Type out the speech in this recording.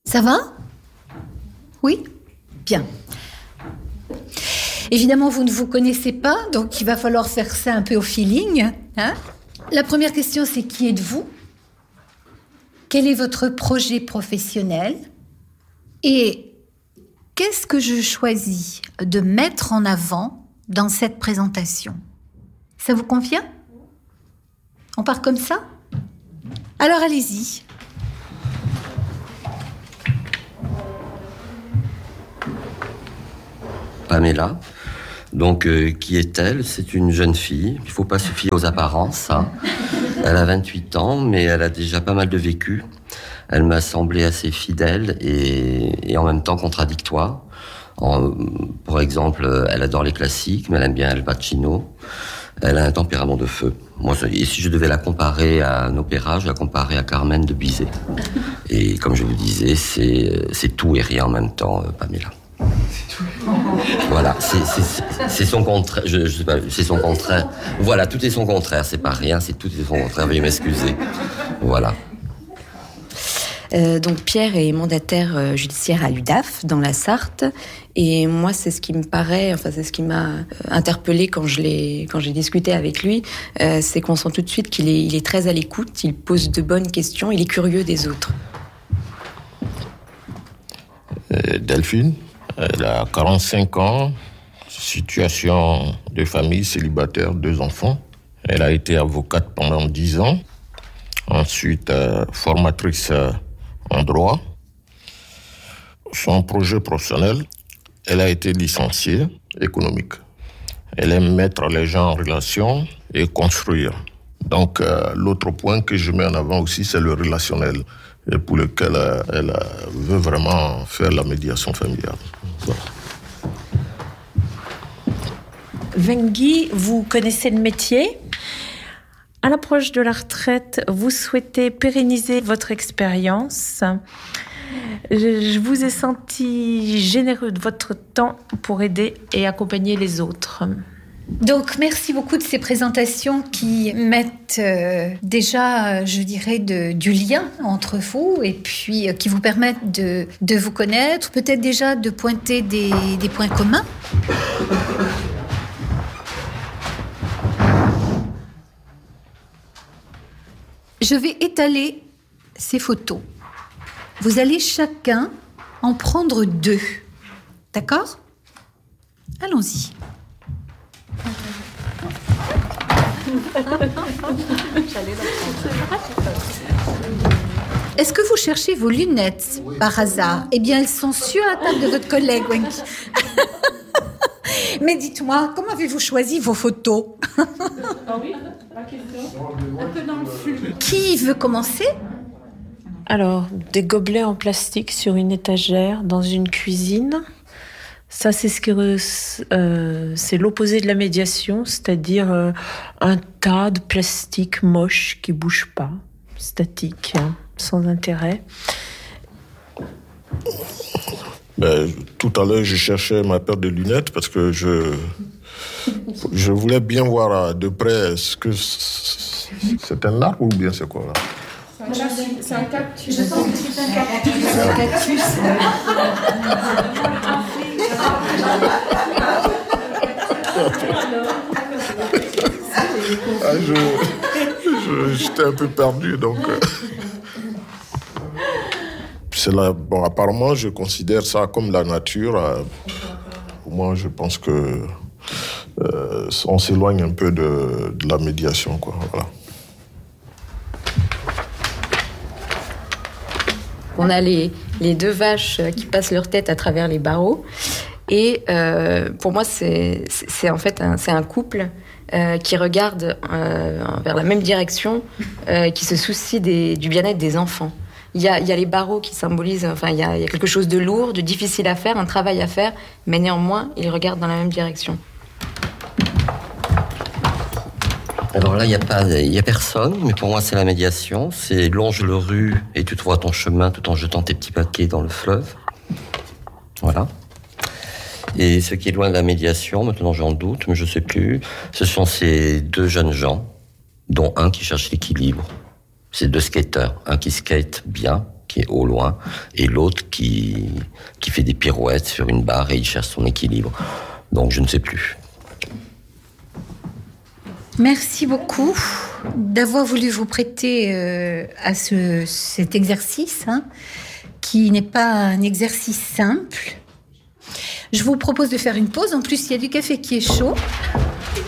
Ça va? Oui? Bien. Évidemment, vous ne vous connaissez pas, donc il va falloir faire ça un peu au feeling. Hein? La première question, c'est qui êtes-vous? Quel est votre projet professionnel? Et qu'est-ce que je choisis de mettre en avant dans cette présentation? Ça vous convient? On part comme ça? Alors allez-y. Pamela. Donc, qui est-elle? C'est une jeune fille. Il ne faut pas se fier aux apparences. Hein. Elle a 28 ans, mais elle a déjà pas mal de vécu. Elle m'a semblé assez fidèle et en même temps contradictoire. Pour exemple, elle adore les classiques, mais elle aime bien Al Pacino. Elle a un tempérament de feu. Moi, et si je devais la comparer à un opéra, je la comparais à Carmen de Bizet. Et comme je vous disais, c'est tout et rien en même temps, Pamela. Voilà, c'est son contraire. Je sais pas, c'est son contraire. Voilà, tout est son contraire. C'est pas rien, tout est son contraire. Veuillez m'excuser. Voilà. Donc Pierre est mandataire judiciaire à l'UDAF dans la Sarthe, et moi c'est ce qui me paraît, enfin c'est ce qui m'a interpellée quand j'ai discuté avec lui, c'est qu'on sent tout de suite qu'il est très à l'écoute, il pose de bonnes questions, il est curieux des autres. Delphine, elle a 45 ans, situation de famille célibataire, 2 enfants. Elle a été avocate pendant 10 ans, ensuite formatrice en droit. Son projet professionnel, elle a été licenciée économique. Elle aime mettre les gens en relation et construire. Donc, l'autre point que je mets en avant aussi, c'est le relationnel, et pour lequel elle veut vraiment faire la médiation familiale. Voilà. Vengui, vous connaissez le métier. À l'approche de la retraite, vous souhaitez pérenniser votre expérience. Je vous ai senti généreux de votre temps pour aider et accompagner les autres. Donc, merci beaucoup de ces présentations qui mettent déjà, je dirais, du lien entre vous et puis qui vous permettent de vous connaître, peut-être déjà de pointer des points communs. Je vais étaler ces photos. Vous allez chacun en prendre 2. D'accord? Allons-y. Est-ce que vous cherchez vos lunettes par hasard? Eh bien, elles sont sur la table de votre collègue, Wendy. Mais dites-moi, comment avez-vous choisi vos photos? Ah oui, la question. Un peu dans le flux. Qui veut commencer? Alors, des gobelets en plastique sur une étagère dans une cuisine. Ça, c'est c'est l'opposé de la médiation, c'est-à-dire un tas de plastique moche qui bouge pas, statique, hein, sans intérêt. Tout à l'heure, je cherchais ma paire de lunettes parce que je voulais bien voir de près est-ce que c'est un arbre ou bien c'est quoi là? C'est un cactus. Je sens que c'est un cactus. C'est un cactus. J'étais un peu perdu, donc... Bon, apparemment, je considère ça comme la nature. Pour moi, je pense que on s'éloigne un peu de la médiation, quoi. Voilà. On a les 2 vaches qui passent leur tête à travers les barreaux. Et pour moi, c'est en fait un couple qui regarde vers la même direction, qui se soucie du bien-être des enfants. Il y a les barreaux qui symbolisent, enfin, il y a quelque chose de lourd, de difficile à faire, un travail à faire, mais néanmoins, ils regardent dans la même direction. Alors là, il y a personne, mais pour moi, c'est la médiation. C'est longe le rue et tu trouveras ton chemin tout en jetant tes petits paquets dans le fleuve. Voilà. Et ce qui est loin de la médiation, maintenant j'en doute, mais je sais plus, ce sont ces 2 jeunes gens, dont un qui cherche l'équilibre. C'est 2 skateurs, un qui skate bien, qui est au loin, et l'autre qui fait des pirouettes sur une barre et il cherche son équilibre. Donc je ne sais plus. Merci beaucoup d'avoir voulu vous prêter à cet exercice, qui n'est pas un exercice simple. Je vous propose de faire une pause. En plus, il y a du café qui est chaud.